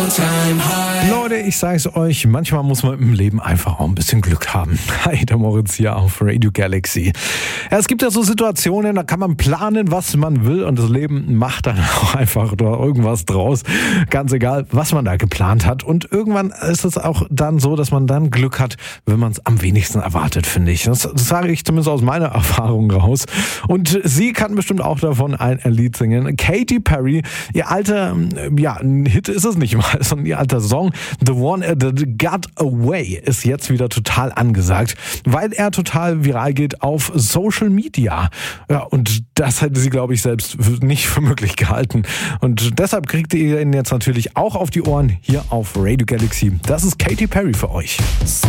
Leute, ich sag's euch, manchmal muss man im Leben einfach auch ein bisschen Glück haben. Hi, der Moritz hier auf Radio Galaxy. Ja, es gibt ja so Situationen, da kann man planen, was man will und das Leben macht dann auch einfach da irgendwas draus. Ganz egal, was man da geplant hat. Und irgendwann ist es auch dann so, dass man dann Glück hat, wenn man es am wenigsten erwartet, finde ich. Das sage ich zumindest aus meiner Erfahrung raus. Und sie kann bestimmt auch davon ein Lied singen. Katy Perry, ihr alter, ein Hit ist es nicht mal, sondern ihr alter Song The One That Got Away ist jetzt wieder total angesagt, weil er total viral geht auf Social Media. Ja, und das hätte sie, glaube ich, selbst nicht für möglich gehalten. Und deshalb kriegt ihr ihn jetzt natürlich auch auf die Ohren hier auf Radio Galaxy. Das ist Katy Perry für euch.